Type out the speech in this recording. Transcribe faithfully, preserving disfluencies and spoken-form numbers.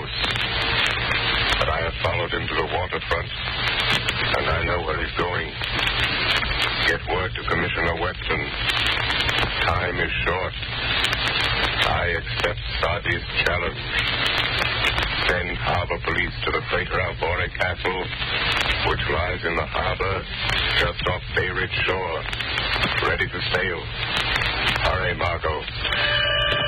knows. But I have followed him to the waterfront, and I know where he's going. Get word to Commissioner Weston. Time is short. I accept Sardi's challenge. Send harbor police to the freighter Albore Castle, which lies in the harbor just off Bay Ridge shore, ready to sail. Hurry, Margot.